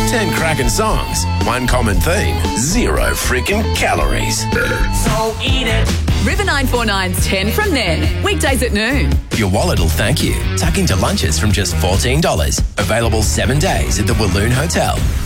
10 cracking songs, one common theme, 0 freaking calories. So eat it. River 949's 10 from then. Weekdays at noon. Your wallet will thank you. Tuck into lunches from just $14. Available 7 days at the Walloon Hotel.